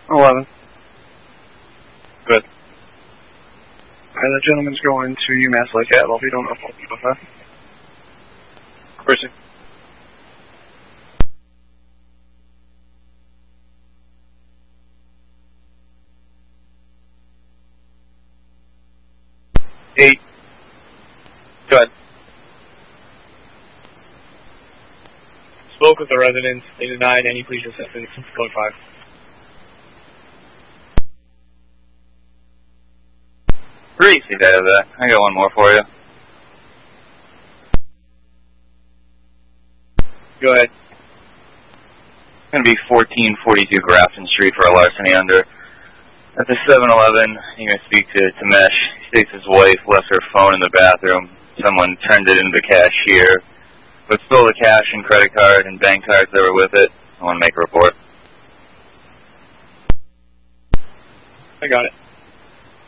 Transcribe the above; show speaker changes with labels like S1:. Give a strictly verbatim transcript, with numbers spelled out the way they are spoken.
S1: eleven.
S2: Good.
S1: Alright, that gentleman's going to UMass Lake Ave. I'll be doing up with that.
S2: Chrissy. Eight. Good. Spoke with the residents. They denied any police assistance. Code five.
S3: Three, see that of that. I got one more for you.
S2: Go ahead.
S3: It's going to be fourteen forty-two Grafton Street for a larceny under. At the seven eleven, you're going to speak to, to Mesh. He states his wife left her phone in the bathroom. Someone turned it into the cashier, but stole the cash and credit card and bank cards that were with it. I want to make a report.
S2: I got it.